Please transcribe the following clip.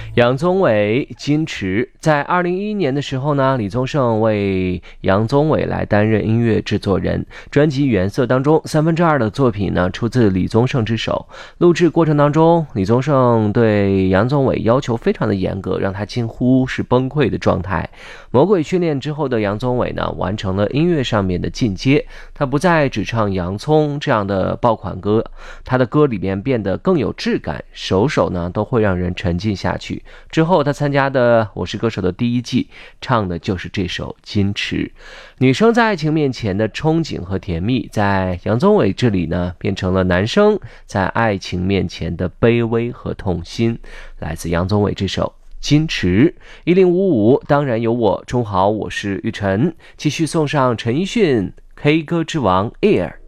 杨宗纬矜持。在2011年的时候呢，李宗盛为杨宗纬来担任音乐制作人。专辑《原色》当中2/3的作品呢出自李宗盛之手。录制过程当中，李宗盛对杨宗纬要求非常的严格，让他近乎是崩溃的状态。魔鬼训练之后的杨宗纬呢，完成了音乐上面的进阶，他不再只唱洋葱这样的爆款歌，他的歌里面变得更有质感，首首呢都会让人沉浸下去。之后他参加的《我是歌手》的第1季，唱的就是这首《矜持》。女生在爱情面前的憧憬和甜蜜，在杨宗纬这里呢，变成了男生在爱情面前的卑微和痛心。来自杨宗纬这首矜持。1055当然有我。中好，我是玉晨，继续送上陈奕迅 K 歌之王 Air。